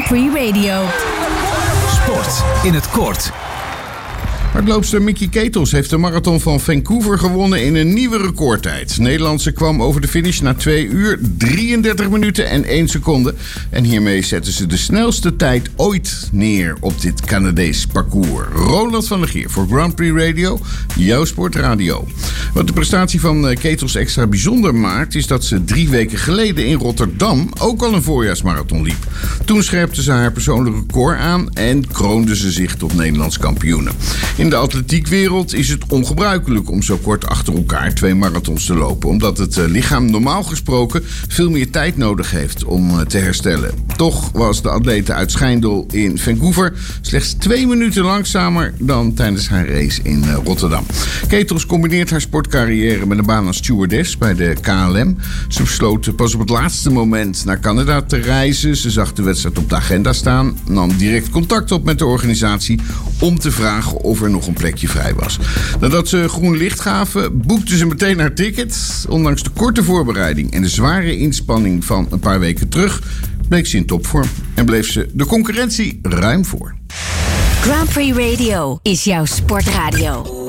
Free Radio. Sport in het kort. Hardloopster Mickey Ketels heeft de marathon van Vancouver gewonnen in een nieuwe recordtijd. Nederlandse kwam over de finish na 2 uur, 33 minuten en 1 seconde. En hiermee zetten ze de snelste tijd ooit neer op dit Canadees parcours. Ronald van der Geer voor Grand Prix Radio, jouw sportradio. Wat de prestatie van Ketels extra bijzonder maakt, is dat ze 3 weken geleden in Rotterdam ook al een voorjaarsmarathon liep. Toen scherpte ze haar persoonlijk record aan en kroonde ze zich tot Nederlands kampioene. In de atletiekwereld is het ongebruikelijk om zo kort achter elkaar 2 marathons te lopen, omdat het lichaam normaal gesproken veel meer tijd nodig heeft om te herstellen. Toch was de atlete uit Schijndel in Vancouver slechts 2 minuten langzamer dan tijdens haar race in Rotterdam. Ketels combineert haar sportcarrière met een baan als stewardess bij de KLM. Ze besloot pas op het laatste moment naar Canada te reizen. Ze zag de wedstrijd op de agenda staan, nam direct contact op met de organisatie om te vragen of er nog een plekje vrij was. Nadat ze groen licht gaven, boekte ze meteen haar ticket. Ondanks de korte voorbereiding en de zware inspanning van een paar weken terug, bleek ze in topvorm en bleef ze de concurrentie ruim voor. Grand Prix Radio is jouw sportradio.